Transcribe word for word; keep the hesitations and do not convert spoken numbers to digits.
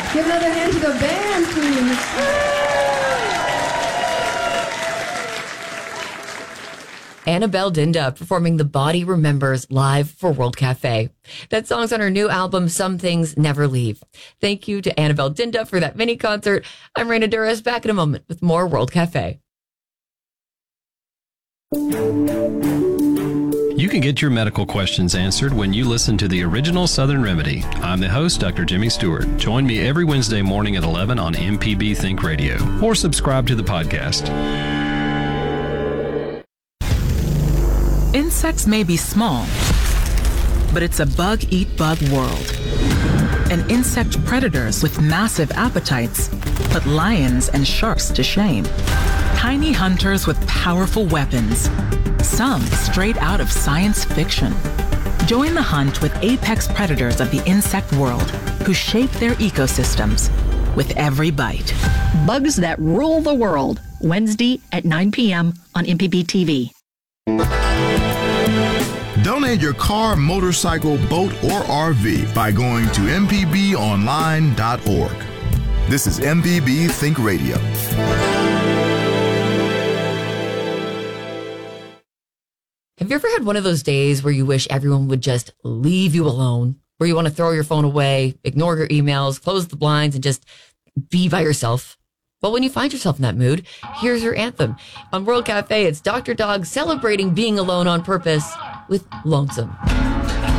Give another hand to the band, please. Annabelle Dinda performing The Body Remembers live for World Cafe. That song's on her new album, Some Things Never Leave. Thank you to Annabelle Dinda for that mini concert. I'm Raina Duras, back in a moment with more World Cafe. You can get your medical questions answered when you listen to the original Southern Remedy. I'm the host, Doctor Jimmy Stewart. Join me every Wednesday morning at eleven on M P B Think Radio, or subscribe to the podcast. Insects may be small, but it's a bug-eat-bug world. And insect predators with massive appetites put lions and sharks to shame. Tiny hunters with powerful weapons, some straight out of science fiction. Join the hunt with apex predators of the insect world who shape their ecosystems with every bite. Bugs That Rule the World, Wednesday at nine p.m. on M P B T V. Donate your car, motorcycle, boat, or R V by going to m p b online dot org. This is M P B Think Radio. Have you ever had one of those days where you wish everyone would just leave you alone, where you want to throw your phone away, ignore your emails, close the blinds, and just be by yourself? Well, when you find yourself in that mood, here's your anthem. On World Cafe, it's Doctor Dog celebrating being alone on purpose with Lonesome.